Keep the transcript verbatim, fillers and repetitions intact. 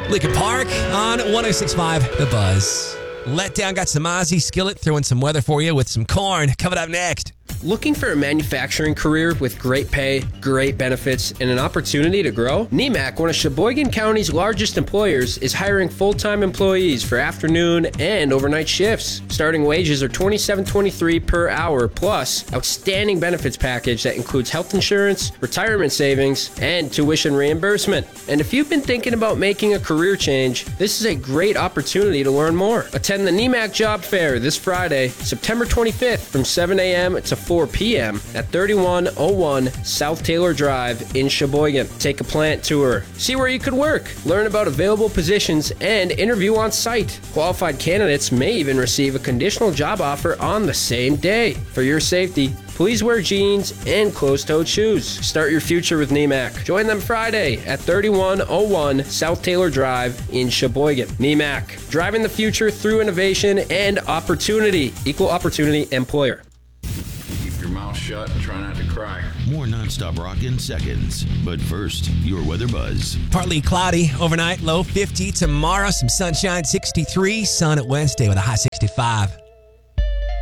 Lincoln Park on one oh six point five The Buzz. Letdown got some Ozzy Skillet throwing some weather for you with some corn coming up next. Looking for a manufacturing career with great pay, great benefits, and an opportunity to grow? N E M A C, one of Sheboygan County's largest employers, is hiring full-time employees for afternoon and overnight shifts. Starting wages are twenty-seven twenty-three per hour, plus outstanding benefits package that includes health insurance, retirement savings, and tuition reimbursement. And if you've been thinking about making a career change, this is a great opportunity to learn more. Attend the N E M A C Job Fair this Friday, September twenty-fifth from seven a.m. to four p.m. at thirty-one oh one South Taylor Drive in Sheboygan. Take a plant tour, see where you could work, learn about available positions, and interview on site. Qualified candidates may even receive a conditional job offer on the same day. For your safety, please wear jeans and closed-toed shoes. Start your future with N E M A C. Join them Friday at thirty-one oh one South Taylor Drive in Sheboygan. N E M A C, driving the future through innovation and opportunity. Equal opportunity employer. Keep your mouth shut and try not to cry. More nonstop rock in seconds. But first, your weather buzz. Partly cloudy overnight, low fifty. Tomorrow, some sunshine, sixty-three. Sun at Wednesday with a high sixty-five.